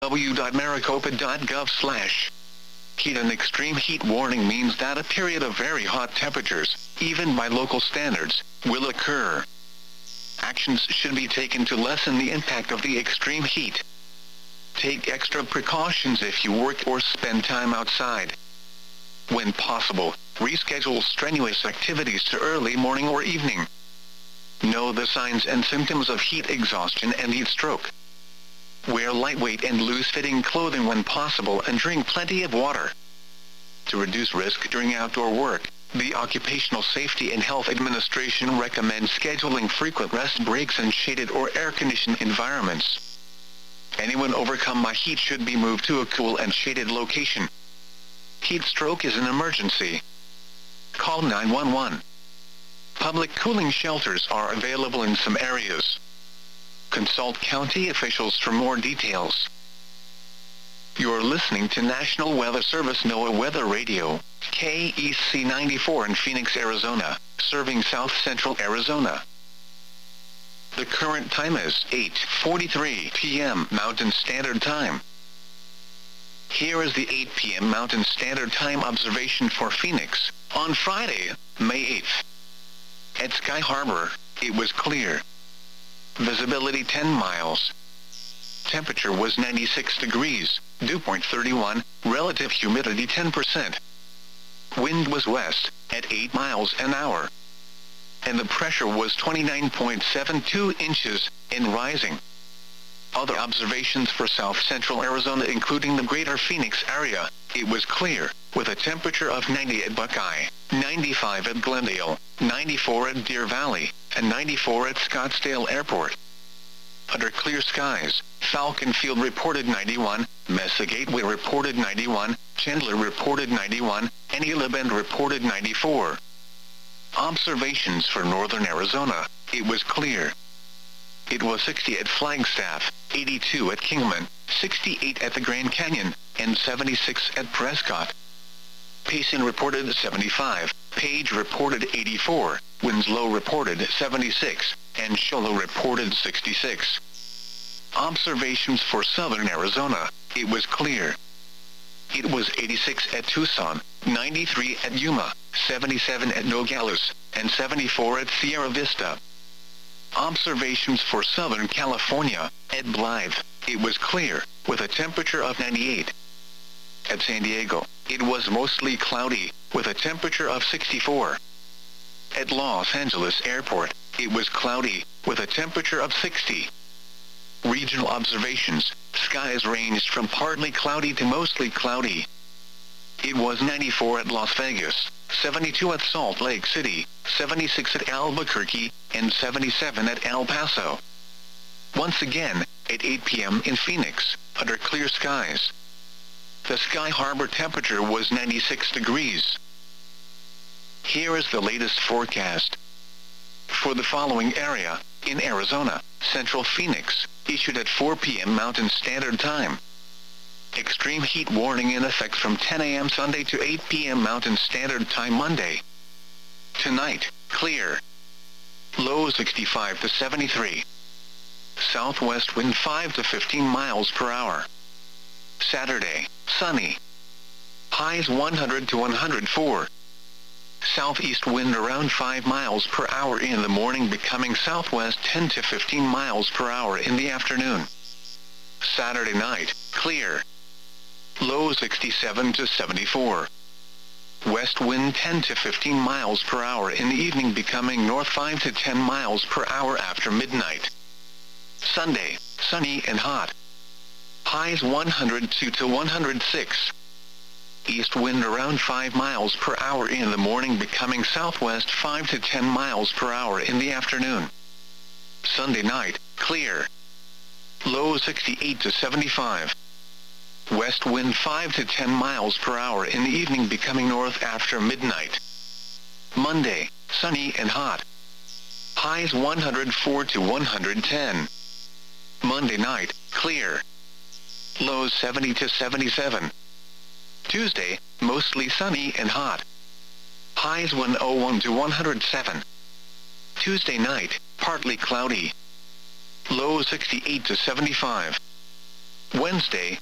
www.maricopa.gov/. Heat and extreme heat warning means that a period of very hot temperatures, even by local standards, will occur. Actions should be taken to lessen the impact of the extreme heat. Take extra precautions if you work or spend time outside. When possible, reschedule strenuous activities to early morning or evening. Know the signs and symptoms of heat exhaustion and heat stroke. Wear lightweight and loose-fitting clothing when possible and drink plenty of water. To reduce risk during outdoor work, the Occupational Safety and Health Administration recommends scheduling frequent rest breaks in shaded or air-conditioned environments. Anyone overcome by heat should be moved to a cool and shaded location. Heat stroke is an emergency. Call 911. Public cooling shelters are available in some areas. Consult county officials for more details. You're listening to National Weather Service NOAA Weather Radio, KEC 94 in Phoenix, Arizona, serving South Central Arizona. The current time is 8:43 p.m. Mountain Standard Time. Here is the 8 p.m. Mountain Standard Time observation for Phoenix, on Friday, May 8th. At Sky Harbor, it was clear. Visibility 10 miles. Temperature was 96 degrees, dew point 31, relative humidity 10%. Wind was west, at 8 miles an hour. And the pressure was 29.72 inches, and rising. Other observations for South Central Arizona including the greater Phoenix area, it was clear, with a temperature of 90 at Buckeye, 95 at Glendale, 94 at Deer Valley, and 94 at Scottsdale Airport. Under clear skies, Falcon Field reported 91, Mesa Gateway reported 91, Chandler reported 91, and Gila Bend reported 94. Observations for northern Arizona, it was clear. It was 60 at Flagstaff, 82 at Kingman, 68 at the Grand Canyon, and 76 at Prescott. Payson reported 75, Page reported 84, Winslow reported 76, and Show Low reported 66. Observations for southern Arizona, it was clear. It was 86 at Tucson, 93 at Yuma, 77 at Nogales, and 74 at Sierra Vista. Observations for Southern California, at Blythe, it was clear, with a temperature of 98. At San Diego, it was mostly cloudy, with a temperature of 64. At Los Angeles Airport, it was cloudy, with a temperature of 60. Regional observations, skies ranged from partly cloudy to mostly cloudy. It was 94 at Las Vegas, 72 at Salt Lake City, 76 at Albuquerque, and 77 at El Paso. Once again, at 8 p.m. in Phoenix, under clear skies. The Sky Harbor temperature was 96 degrees. Here is the latest forecast. For the following area, in Arizona, Central Phoenix, issued at 4 p.m. Mountain Standard Time. Extreme heat warning in effect from 10 a.m. Sunday to 8 p.m. Mountain Standard Time Monday. Tonight, clear. Low 65 to 73. Southwest wind 5 to 15 miles per hour. Saturday, sunny. Highs 100 to 104. Southeast wind around 5 miles per hour in the morning, becoming southwest 10 to 15 miles per hour in the afternoon. Saturday night, clear. Low 67 to 74. West wind 10 to 15 miles per hour in the evening, becoming north 5 to 10 miles per hour after midnight. Sunday, sunny and hot. Highs 102 to 106. East wind around 5 miles per hour in the morning, becoming southwest 5 to 10 miles per hour in the afternoon. Sunday night, clear. Low 68 to 75. West wind 5 to 10 miles per hour in the evening, becoming north after midnight. Monday, sunny and hot. Highs 104 to 110. Monday night, clear. Lows 70 to 77. Tuesday, mostly sunny and hot. Highs 101 to 107. Tuesday night, partly cloudy. Low 68 to 75. Wednesday,